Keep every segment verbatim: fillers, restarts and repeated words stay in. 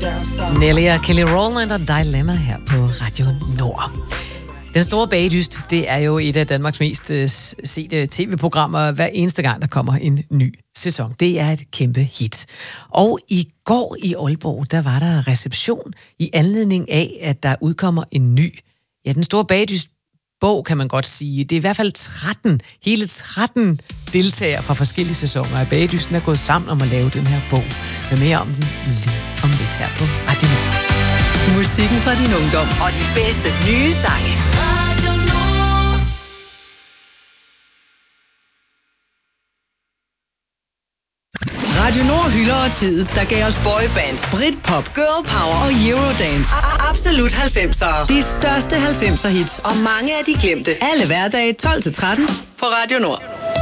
Nelly og Kelly Rowland og Dilemma her på Radio Nord. Den store bagedyst, det er jo et af Danmarks mest uh, sete tv-programmer hver eneste gang, der kommer en ny sæson. Det er et kæmpe hit. Og i går i Aalborg, der var der reception i anledning af, at der udkommer en ny, ja, den store bagedyst bog, kan man godt sige. Det er i hvert fald tretten, hele tretten deltagere fra forskellige sæsoner af Bagedysten er gået sammen om at lave den her bog. Med mere om den lige om lidt her på Radio Nord. Musikken fra din ungdom og de bedste nye sange. Radio Nord. Radio Nord hylder tid, der gav os boybands, Britpop, girl power og Eurodance. Absolut halvfemsere. De største halvfemser hits og mange af de glemte. Alle hverdage tolv til tretten på Radio Nord.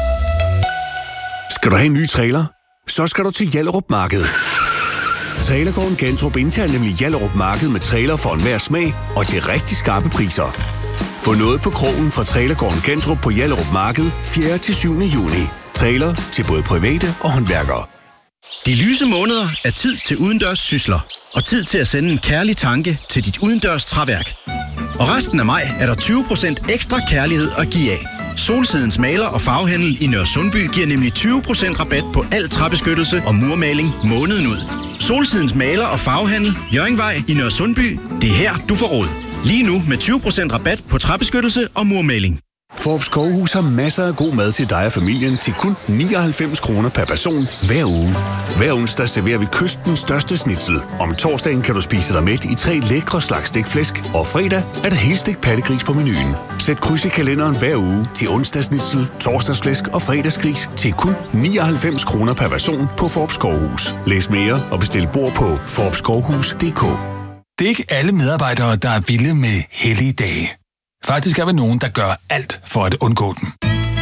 Skal du have en ny trailer? Så skal du til Hjallerup Marked. Trailergården Gentrup indtager nemlig Hjallerup Marked med trailer for enhver smag og til rigtig skarpe priser. Få noget på krogen fra Trailergården Gentrup på Hjallerup Marked fjerde til syvende juni. Trailer til både private og håndværkere. De lyse måneder er tid til udendørs sysler, og tid til at sende en kærlig tanke til dit udendørs træværk. Og resten af maj er der tyve procent ekstra kærlighed at give af. Solsidens maler og farvehandel i Nørresundby giver nemlig tyve procent rabat på al træbeskyttelse og murmaling måneden ud. Solsidens maler og farvehandel, Hjørringvej i Nørresundby, det er her, du får råd. Lige nu med tyve procent rabat på træbeskyttelse og murmaling. Fårup Skovhus har masser af god mad til dig og familien til kun nioghalvfems kroner per person hver uge. Hver onsdag serverer vi kystens største schnitzel. Om torsdagen kan du spise dig mæt i tre lækre slags stegt og fredag er der helstegt pattegris på menuen. Sæt kryds i kalenderen hver uge til onsdagsschnitzel, torsdagsflæsk og fredagsgris til kun nioghalvfems kroner per person på Fårup Skovhus. Læs mere og bestil bord på fårup skovhus punktum d k. Det er ikke alle medarbejdere, der er vilde med hellige dage. Faktisk er vi nogen, der gør alt for at undgå dem.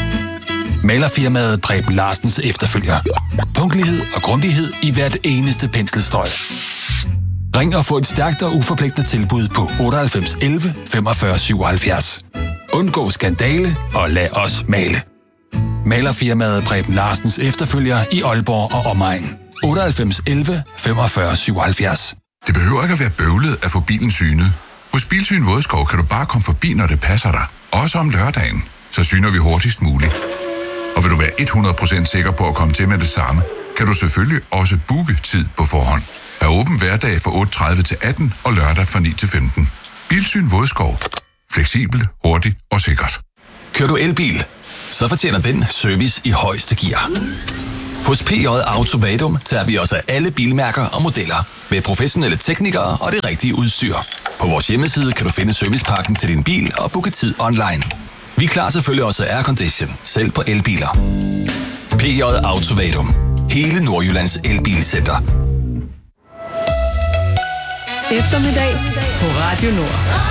Malerfirmaet Preben Larsens efterfølger. Punktlighed og grundighed i hvert eneste penselstrøg. Ring og få et stærkt og uforpligtende tilbud på otteoghalvfems elleve femogfyrre syvoghalvfjerds. Undgå skandale og lad os male. Malerfirmaet Preben Larsens efterfølger i Aalborg og omegn. otteoghalvfems elleve femogfyrre syvoghalvfjerds. Det behøver ikke at være bøvlet at få bilen synet. Hos Bilsyn Vådskov kan du bare komme forbi, når det passer dig. Også om lørdagen. Så syner vi hurtigst muligt. Og vil du være hundrede procent sikker på at komme til med det samme, kan du selvfølgelig også booke tid på forhånd. Er åben hverdag fra otte tredive til atten og lørdag fra ni til femten. Bilsyn Vådskov. Fleksibel, hurtig og sikkert. Kører du elbil, så fortjener den service i højeste gear. Hos P J Autovadum tager vi os af alle bilmærker og modeller med professionelle teknikere og det rigtige udstyr. På vores hjemmeside kan du finde servicepakken til din bil og booke tid online. Vi klarer selvfølgelig også aircondition, selv på elbiler. P J Autovadum. Hele Nordjyllands elbilcenter. Eftermiddag på Radio Nord.